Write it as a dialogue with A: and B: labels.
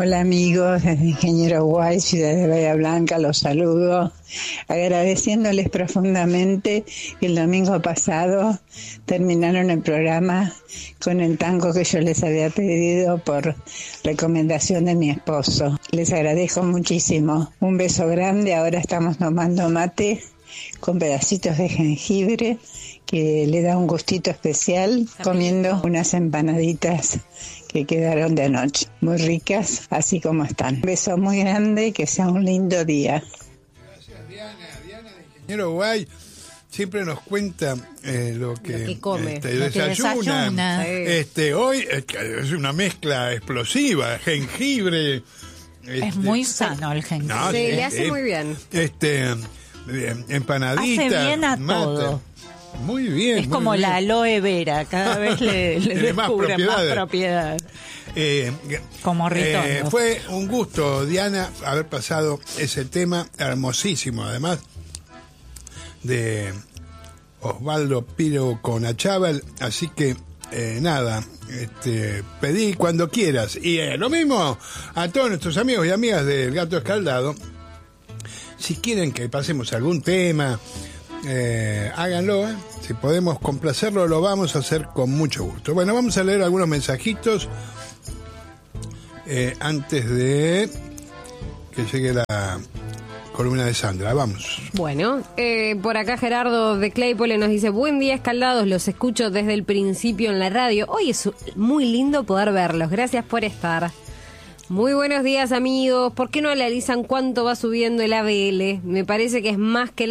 A: Hola amigos, desde Ingeniero Guay, Ciudad de Bahía Blanca, los saludo, agradeciéndoles profundamente que el domingo pasado terminaron el programa con el tango que yo les había pedido por recomendación de mi esposo. Les agradezco muchísimo. Un beso grande, ahora estamos tomando mate con pedacitos de jengibre que le da un gustito especial, comiendo unas empanaditas que quedaron de anoche, muy ricas, así como están. Un beso muy grande, que sea un lindo día.
B: Gracias, Diana. Diana de Ingeniero Guay siempre nos cuenta lo que
C: come,
B: desayuna. Hoy es una mezcla explosiva, jengibre.
D: Es muy sano el jengibre.
C: No, sí, le hace muy bien.
B: Empanaditas.
D: Hace bien a
B: mate.
D: Todo.
B: Muy bien.
D: Es como
B: bien.
D: La aloe vera, cada vez le descubre más propiedad. Como Ritondo.
B: Fue un gusto, Diana, haber pasado ese tema hermosísimo, además de Osvaldo Piro Conachábal. Así que nada, pedí cuando quieras. Y lo mismo a todos nuestros amigos y amigas del Gato Escaldado. Si quieren que pasemos algún tema, háganlo, si podemos complacerlo lo vamos a hacer con mucho gusto. Bueno, vamos a leer algunos mensajitos antes de que llegue la columna de Sandra. Vamos.
C: Bueno, por acá Gerardo de Claypole nos dice: buen día, Escaldados, los escucho desde el principio en la radio. Hoy es muy lindo poder verlos, gracias por estar. Muy buenos días, amigos. ¿Por qué no analizan cuánto va subiendo el ABL? Me parece que es más que